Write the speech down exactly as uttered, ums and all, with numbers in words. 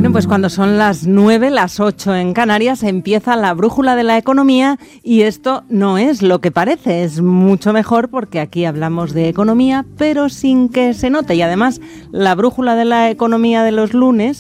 Bueno, pues cuando son las nueve, las ocho en Canarias, empieza la brújula de la economía y esto no es lo que parece, es mucho mejor porque aquí hablamos de economía, pero sin que se note. Y además, la brújula de la economía de los lunes